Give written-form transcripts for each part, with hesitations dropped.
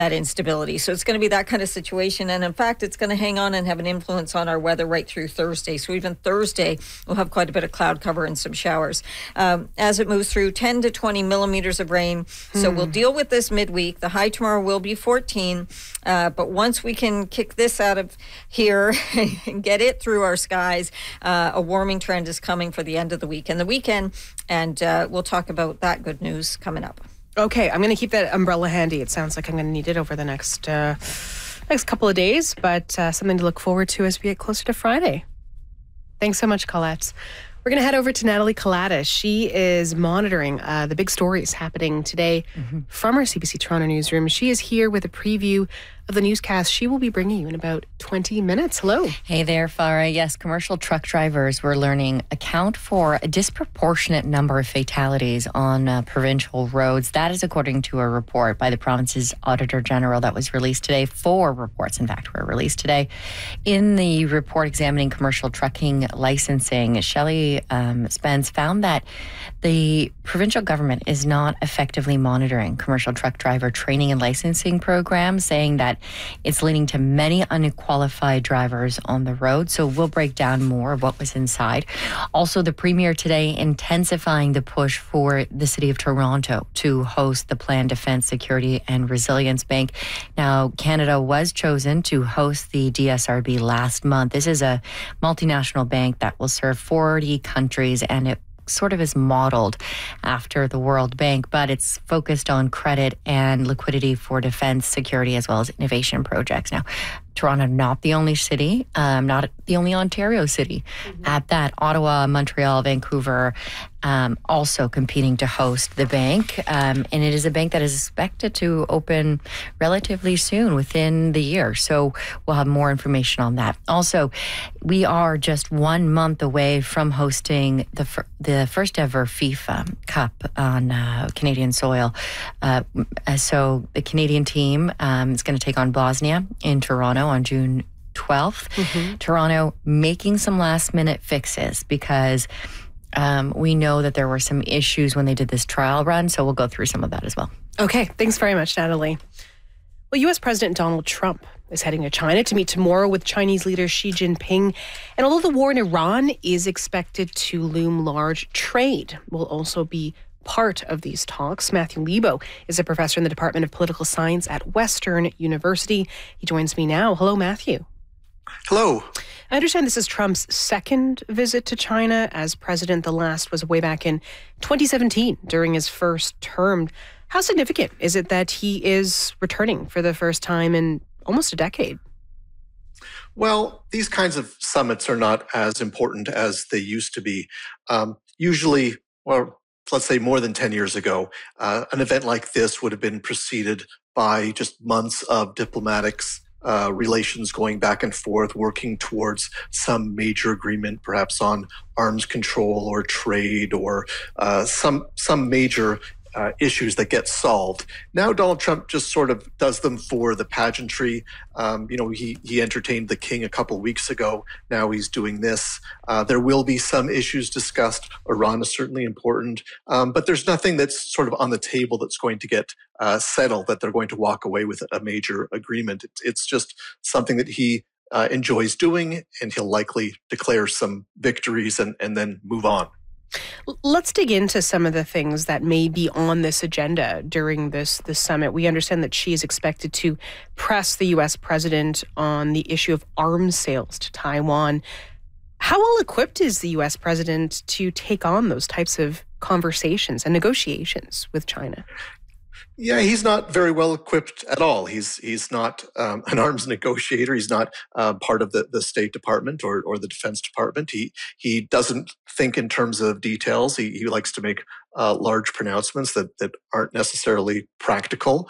that instability. So it's going to be that kind of situation. And in fact, it's going to hang on and have an influence on our weather right through Thursday. So even Thursday, we'll have quite a bit of cloud cover and some showers. As it moves through, 10 to 20 millimeters of rain. So we'll deal with this midweek. The high tomorrow will be 14. But once we can kick this out of here and get it through our skies, a warming trend is coming for the end of the week and the weekend. And we'll talk about that good news coming up. Okay, I'm going to keep that umbrella handy. It sounds like I'm going to need it over the next couple of days, but something to look forward to as we get closer to Friday. Thanks so much, Colette. We're going to head over to Natalie Kalata. She is monitoring the big stories happening today from our CBC Toronto newsroom. She is here with a preview of the newscast she will be bringing you in about 20 minutes. Hello. Hey there, Farah. Yes, commercial truck drivers, we're learning, account for a disproportionate number of fatalities on provincial roads. That is according to a report by the province's Auditor General that was released today. 4 reports, in fact, were released today. In the report examining commercial trucking licensing, Shelley Spence found that the provincial government is not effectively monitoring commercial truck driver training and licensing programs, saying that it's leading to many unqualified drivers on the road. So we'll break down more of what was inside. Also, the Premier today intensifying the push for the City of Toronto to host the Planned Defence Security and Resilience Bank. Now, Canada was chosen to host the DSRB last month. This is a multinational bank that will serve 40 countries, and it sort of is modeled after the World Bank, but it's focused on credit and liquidity for defense, security, as well as innovation projects. Now, Toronto, not the only city, not the only Ontario city at that. Ottawa, Montreal, Vancouver, also competing to host the bank. And it is a bank that is expected to open relatively soon, within the year. So we'll have more information on that. Also, we are just 1 month away from hosting the first ever FIFA Cup on Canadian soil. So the Canadian team is going to take on Bosnia in Toronto on June 12th. Toronto making some last minute fixes because we know that there were some issues when they did this trial run. So we'll go through some of that as well. Okay, thanks very much, Natalie. Well, U.S. President Donald Trump is heading to China to meet tomorrow with Chinese leader Xi Jinping. And although the war in Iran is expected to loom large, trade will also be part of these talks. Matthew Lebo is a professor in the Department of Political Science at Western University. He joins me now. Hello, Matthew. Hello. I understand this is Trump's second visit to China as president. The last was way back in 2017 during his first term. How significant is it that he is returning for the first time in almost a decade? Well, these kinds of summits are not as important as they used to be. Usually, well, let's say more than 10 years ago, an event like this would have been preceded by just months of diplomatics, relations going back and forth, working towards some major agreement, perhaps on arms control or trade or some major issues that get solved. Now Donald Trump just sort of does them for the pageantry. He entertained the king a couple of weeks ago. Now he's doing this. There will be some issues discussed. Iran is certainly important, but there's nothing that's sort of on the table that's going to get settled, that they're going to walk away with a major agreement. It's just something that he enjoys doing, and he'll likely declare some victories and then move on. Let's dig into some of the things that may be on this agenda during this summit. We understand that Xi is expected to press the U.S. president on the issue of arms sales to Taiwan. How well equipped is the U.S. president to take on those types of conversations and negotiations with China? Yeah, he's not very well equipped at all. He's not an arms negotiator. He's not part of the State Department or the Defense Department. He doesn't think in terms of details. He likes to make large pronouncements that aren't necessarily practical.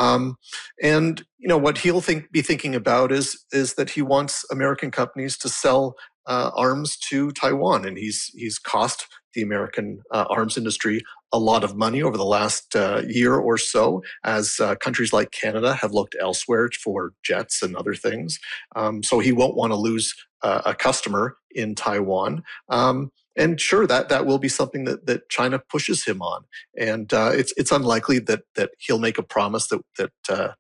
And what he'll be thinking about is that he wants American companies to sell arms to Taiwan, and he's cost the American arms industry a lot of money over the last year or so, as countries like Canada have looked elsewhere for jets and other things. So he won't want to lose a customer in Taiwan. And sure, that will be something that China pushes him on. And it's unlikely that he'll make a promise that